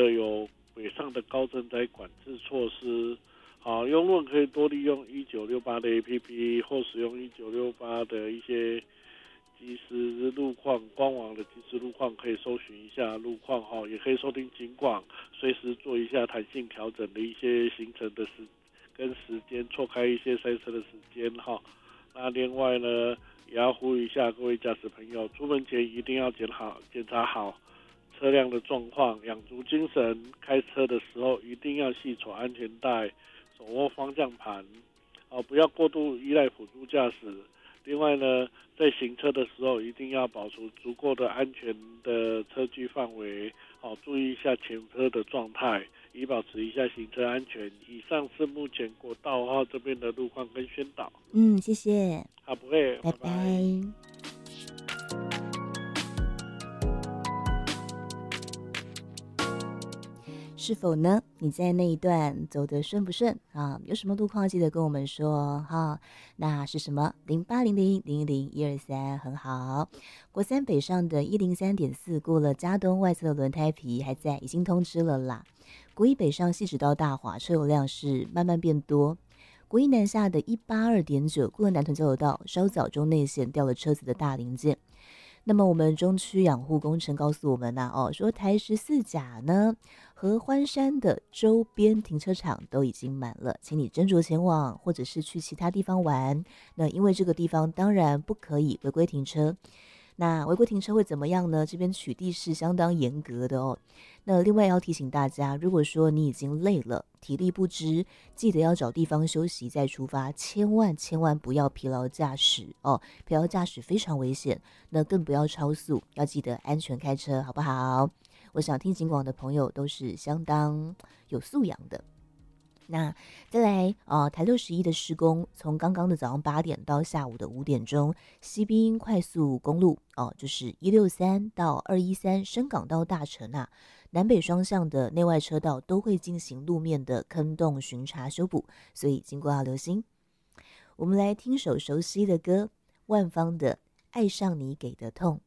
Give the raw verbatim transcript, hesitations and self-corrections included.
了有北上的高震灾管制措施。好，用路人可以多利用一九六八的 A P P 或使用一九六八的一些即时路况官网的即时路况，可以搜寻一下路况哈，也可以收听警广，随时做一下弹性调整的一些行程的时跟时间，错开一些塞车的时间哈。那另外呢，也要呼吁一下各位驾驶朋友，出门前一定要检好检查好车辆的状况，养足精神，开车的时候一定要系锁安全带，手握方向盘，哦，不要过度依赖辅助驾驶。另外呢，在行车的时候一定要保持足够的安全的车距范围，哦，注意一下前车的状态，以保持一下行车安全。以上是目前国道号这边的路况跟宣导。 嗯，谢谢。 好，不会， 拜拜。拜拜。是否呢？你在那一段走得顺不顺啊？有什么路况记得跟我们说哈。那是什么？零八零零零零一二三，很好。国三北上的一零三点四过了嘉东外侧的轮胎皮还在，已经通知了啦。国一北上汐止到大华车流量是慢慢变多。国一南下的一八二点九过了南屯交流道，稍早中内线掉了车子的大零件。那么我们中区养护工程告诉我们呢、啊，哦，说台十四甲呢合欢山的周边停车场都已经满了，请你斟酌前往，或者是去其他地方玩。那因为这个地方当然不可以违规停车。那违规停车会怎么样呢？这边取缔是相当严格的哦。那另外要提醒大家，如果说你已经累了，体力不支，记得要找地方休息再出发，千万千万不要疲劳驾驶哦，疲劳驾驶非常危险。那更不要超速，要记得安全开车，好不好？我想听警广的朋友都是相当有素养的。那再来呃，台六十一的施工，从刚刚的早上八点到下午的五点钟，西滨快速公路哦、呃，就是一六三到二一三深港到大城啊，南北双向的内外车道都会进行路面的坑洞巡查修补，所以经过要留心。我们来听首熟悉的歌，万芳的《爱上你给的痛》。